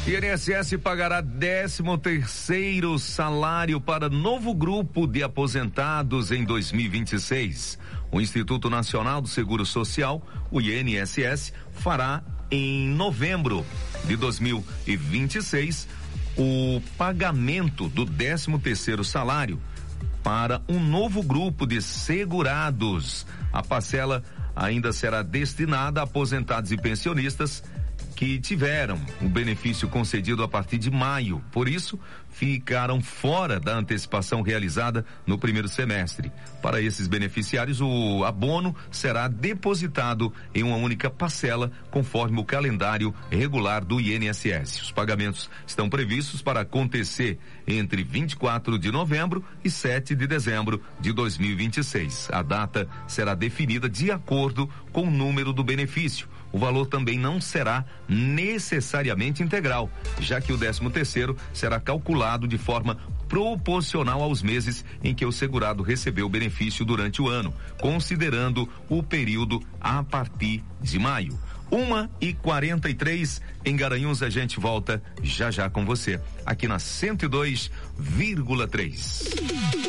INSS pagará 13º salário para novo grupo de aposentados em 2026. O Instituto Nacional do Seguro Social, o INSS, fará em novembro de 2026 o pagamento do 13º salário para um novo grupo de segurados. A parcela ainda será destinada a aposentados e pensionistas que tiveram o benefício concedido a partir de maio. Por isso, ficaram fora da antecipação realizada no primeiro semestre. Para esses beneficiários, o abono será depositado em uma única parcela, conforme o calendário regular do INSS. Os pagamentos estão previstos para acontecer entre 24 de novembro e 7 de dezembro de 2026. A data será definida de acordo com o número do benefício. O valor também não será necessariamente integral, já que o 13º será calculado de forma proporcional aos meses em que o segurado recebeu o benefício durante o ano, considerando o período a partir de maio. 1h43 em Garanhuns, a gente volta já com você, aqui na 102,3.